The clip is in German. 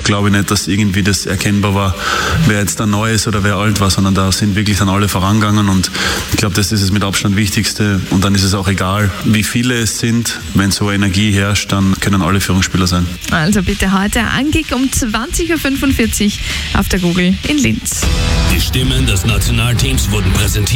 glaube ich nicht, dass irgendwie das erkennbar war, wer jetzt da neu ist oder wer alt war, sondern da sind wirklich dann alle vorangegangen und ich glaube, das ist es mit Abstand Wichtigste und dann ist es auch egal, wie viele es sind. Wenn so Energie herrscht, dann können alle Führungsspieler sein. Also bitte heute Ankick um 20.45 Uhr auf der Google in Linz. Die Stimmen des Nationalteams wurden präsentiert